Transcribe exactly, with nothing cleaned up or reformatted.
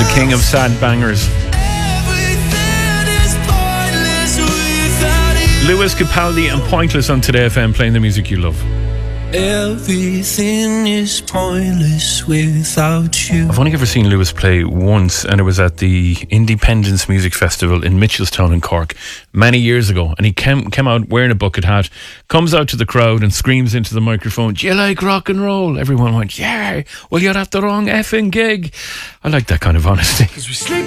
The king of sad bangers. Lewis Capaldi and Pointless on Today F M, playing the music you love. Everything is pointless without you. I've only ever seen Lewis play once, and it was at the Independence Music Festival in Mitchelstown in Cork many years ago. And he came came out wearing a bucket hat, comes out to the crowd and screams into the microphone, "Do you like rock and roll?" Everyone went, "Yeah." "Well, you're at the wrong effing gig." I like that kind of honesty.